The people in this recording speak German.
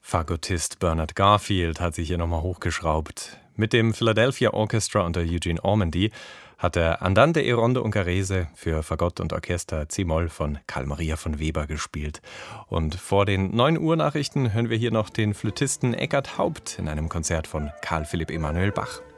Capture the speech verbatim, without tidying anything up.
Fagottist Bernard Garfield hat sich hier nochmal hochgeschraubt. Mit dem Philadelphia Orchestra unter Eugene Ormandy hat er Andante e Ronde Ungherese für Fagott und Orchester C-Moll von Carl Maria von Weber gespielt. Und vor den neun Uhr Nachrichten hören wir hier noch den Flötisten Eckart Haupt in einem Konzert von Carl Philipp Emanuel Bach.